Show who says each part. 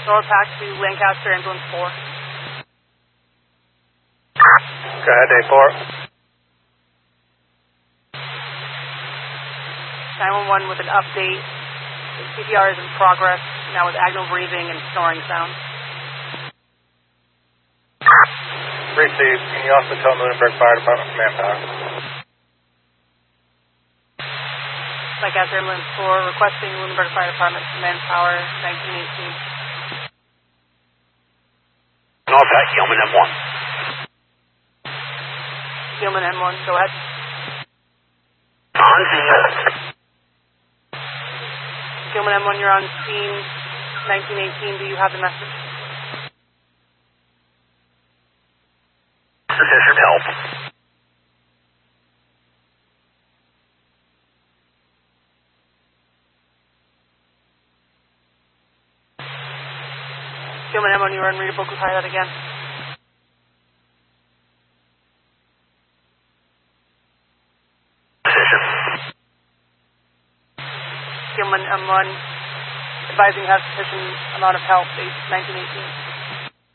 Speaker 1: Norpac to Lancaster, ambulance 4.
Speaker 2: Go ahead, day 4.
Speaker 1: 911 with an update. The CPR is in progress, now with agonal breathing and snoring sounds.
Speaker 2: Received. Can you also tell Lunenburg Fire Department for manpower?
Speaker 1: Lancaster, ambulance 4, requesting Lunenburg Fire Department for manpower, 1918.
Speaker 3: Norpac, Gilman M1.
Speaker 1: Gilman M1, go ahead.
Speaker 3: On scene.
Speaker 1: Gilman M1, you're on scene, 1918. Do you have the message?
Speaker 3: Sufficient help.
Speaker 1: Gilman M1, you're unreadable. Go try that again.
Speaker 3: Sufficient.
Speaker 1: Gilman M1, advising you have sufficient amount of help, 1918.